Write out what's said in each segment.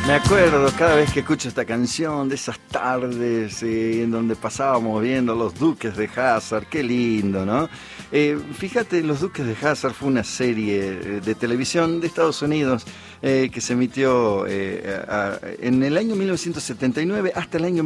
Me acuerdo cada vez que escucho esta canción de esas tardes en donde pasábamos viendo Los Duques de Hazzard. Qué lindo, ¿no? Fíjate, Los Duques de Hazzard fue una serie de televisión de Estados Unidos que se emitió en el año 1979 hasta el año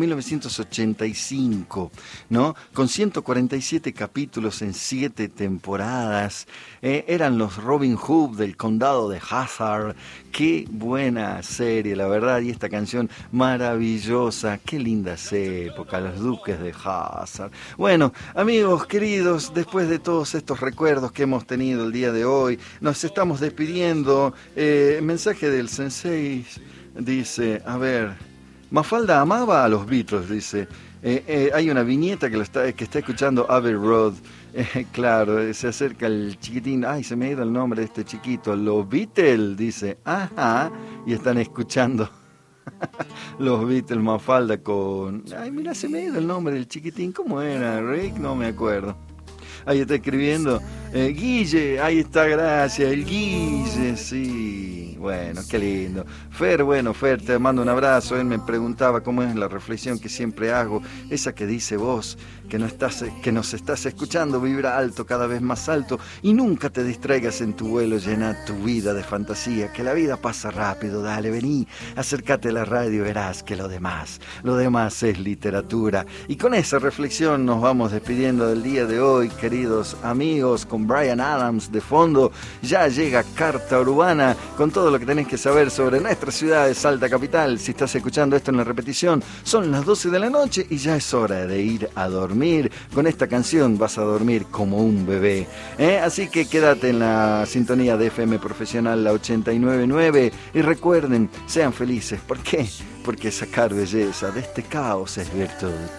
1985, ¿no? Con 147 capítulos en 7 temporadas. Eran los Robin Hood del condado de Hazzard. Qué buena serie, la verdad, y esta canción maravillosa, qué lindas épocas, Los Duques de Hazzard. Bueno, amigos queridos, después de todos estos recuerdos que hemos tenido el día de hoy, nos estamos despidiendo. Mensaje del Sensei dice, a ver, Mafalda amaba a los Beatles, dice. Hay una viñeta que está escuchando Abbey Road. Claro, se acerca el chiquitín. Ay, se me ha ido el nombre de este chiquito. Los Beatles, dice. Ajá. Y están escuchando los Beatles, Mafalda con... Ay, mira, se me ha ido el nombre del chiquitín. ¿Cómo era? Rick, no me acuerdo. Ahí está escribiendo. Guille, ahí está, gracias. El Guille, sí. Bueno, qué lindo. Fer, te mando un abrazo. Él me preguntaba cómo es la reflexión que siempre hago. Esa que dice vos, que nos estás escuchando, vibra alto, cada vez más alto. Y nunca te distraigas en tu vuelo, llena tu vida de fantasía. Que la vida pasa rápido, dale, vení. Acércate a la radio, verás que lo demás es literatura. Y con esa reflexión nos vamos despidiendo del día de hoy, queridos amigos, con Bryan Adams de fondo. Ya llega Carta Urbana con todo lo que tenés que saber sobre nuestra ciudad de Salta Capital. Si estás escuchando esto en la repetición, son las 12 de la noche y ya es hora de ir a dormir. Con esta canción vas a dormir como un bebé. Así que quédate en la sintonía de FM Profesional, la 89.9, y recuerden, sean felices. ¿Por qué? Porque sacar belleza de este caos es virtud.